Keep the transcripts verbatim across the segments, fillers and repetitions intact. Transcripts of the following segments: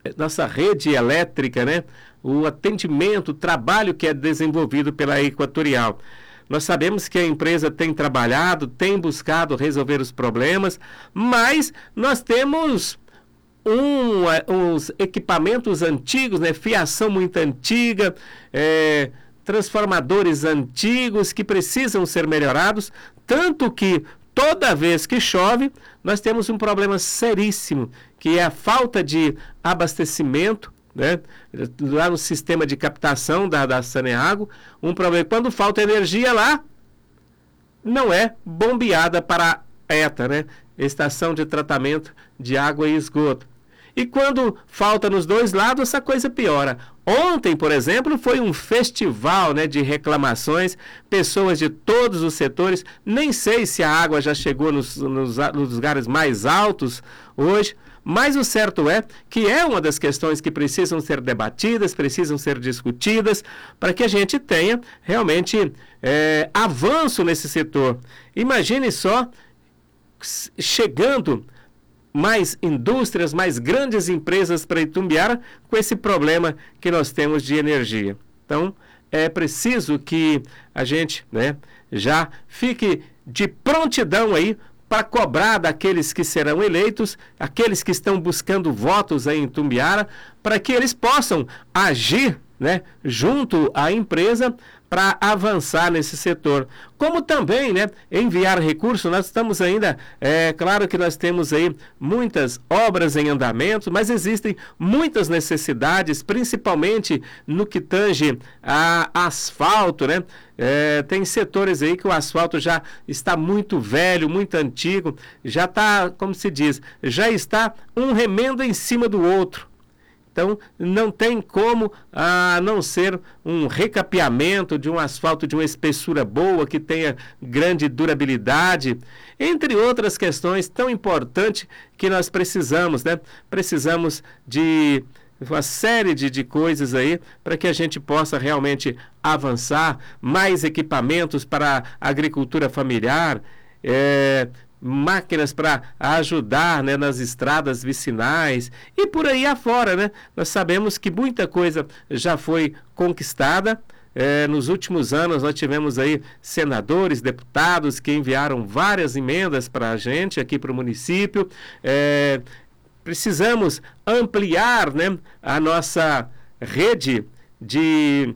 nossa rede elétrica, né? O atendimento, o trabalho que é desenvolvido pela Equatorial. Nós sabemos que a empresa tem trabalhado, tem buscado resolver os problemas, mas nós temos um, uns equipamentos antigos, né? Fiação muito antiga, é, transformadores antigos que precisam ser melhorados, tanto que toda vez que chove, nós temos um problema seríssimo, que é a falta de abastecimento, né? Lá no sistema de captação da, da Saneago, um problema. Quando falta energia lá, não é bombeada para a ETA, né? Estação de Tratamento de Água e Esgoto. E quando falta nos dois lados, essa coisa piora. Ontem, por exemplo, foi um festival, né, de reclamações, pessoas de todos os setores. Nem sei se a água já chegou nos, nos, nos lugares mais altos hoje, mas o certo é que é uma das questões que precisam ser debatidas, precisam ser discutidas, para que a gente tenha realmente é, avanço nesse setor. Imagine só, chegando mais indústrias, mais grandes empresas para Itumbiara com esse problema que nós temos de energia. Então, é preciso que a gente, né, já fique de prontidão aí para cobrar daqueles que serão eleitos, aqueles que estão buscando votos aí em Itumbiara, para que eles possam agir, né, junto à empresa para avançar nesse setor. Como também, né, enviar recursos. Nós estamos ainda, é claro que nós temos aí muitas obras em andamento, mas existem muitas necessidades, principalmente no que tange a asfalto, né? É, tem setores aí que o asfalto já está muito velho, muito antigo, já está, como se diz, já está um remendo em cima do outro. Então, não tem como a não ser um recapeamento de um asfalto de uma espessura boa, que tenha grande durabilidade, entre outras questões tão importantes que nós precisamos, né? Precisamos de uma série de, de coisas aí para que a gente possa realmente avançar, mais equipamentos para a agricultura familiar, é, máquinas para ajudar, né, nas estradas vicinais e por aí afora, né? Nós sabemos que muita coisa já foi conquistada. É, nos últimos anos nós tivemos aí senadores, deputados que enviaram várias emendas para a gente aqui para o município. É, precisamos ampliar, né, a nossa rede de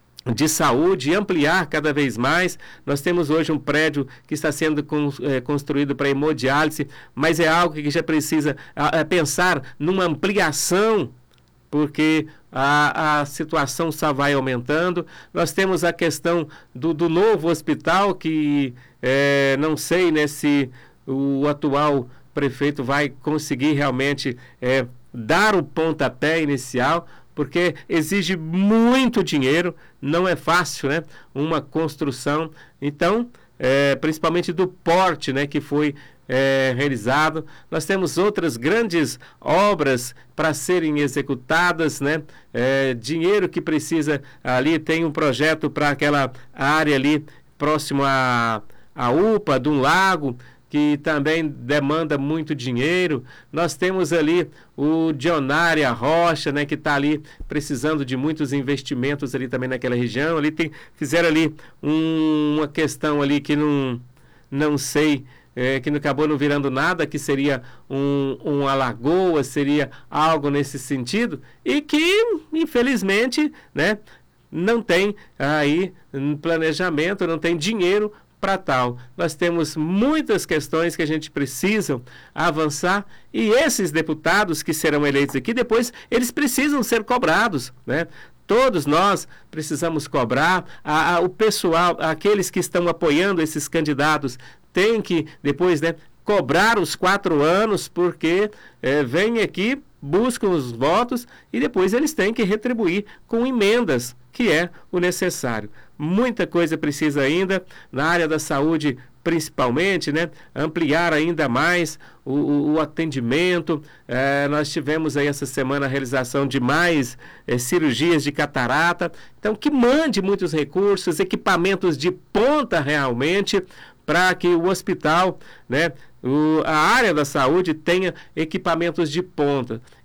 de saúde, ampliar cada vez mais. Nós temos hoje um prédio que está sendo con, é, construído para hemodiálise, mas é algo que já precisa a, a pensar numa ampliação, porque a, a situação só vai aumentando. Nós temos a questão do, do novo hospital, que é, não sei, né, se o atual prefeito vai conseguir realmente é, dar o pontapé inicial, porque exige muito dinheiro, não é fácil, né, uma construção. Então, é, principalmente do porte, né, que foi é, realizado. Nós temos outras grandes obras para serem executadas, né, é, dinheiro que precisa ali, tem um projeto para aquela área ali, próximo à, à U P A, de um lago, que também demanda muito dinheiro. Nós temos ali o Dionária Rocha, né, que está ali precisando de muitos investimentos ali também naquela região. Ali tem, fizeram ali um, uma questão ali que não, não sei, é, que não acabou não virando nada, que seria um, uma lagoa, seria algo nesse sentido, e que, infelizmente, né, não tem aí um planejamento, não tem dinheiro para tal. Nós temos muitas questões que a gente precisa avançar, e esses deputados que serão eleitos aqui, depois eles precisam ser cobrados, né? Todos nós precisamos cobrar, a, a, o pessoal, aqueles que estão apoiando esses candidatos, tem que depois, né, cobrar os quatro anos, porque é, vem aqui, buscam os votos e depois eles têm que retribuir com emendas, que é o necessário. Muita coisa precisa ainda, na área da saúde principalmente, né, ampliar ainda mais o, o, o atendimento. É, nós tivemos aí essa semana a realização de mais é, cirurgias de catarata. Então, que mande muitos recursos, equipamentos de ponta realmente, para que o hospital, né, o, a área da saúde tenha equipamentos de ponta.